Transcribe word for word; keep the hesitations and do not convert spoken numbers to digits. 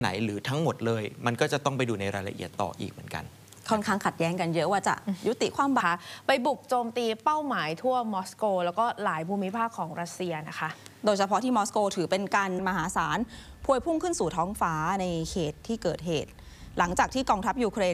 ไหนหรือทั้งหมดเลยมันก็จะต้องไปดูในรายละเอียดต่ออีกเหมือนกันค่อนข้างขัดแย้งกันเยอะว่าจะยุติความบาไปบุกโจมตีเป้าหมายทั่วมอสโกแล้วก็หลายภูมิภาคของรัสเซียนะคะโดยเฉพาะที่มอสโกถือเป็นการมหาศาลพวยพุ่งขึ้นสู่ท้องฟ้าในเขตที่เกิดเหตุหลังจากที่กองทัพยูเครน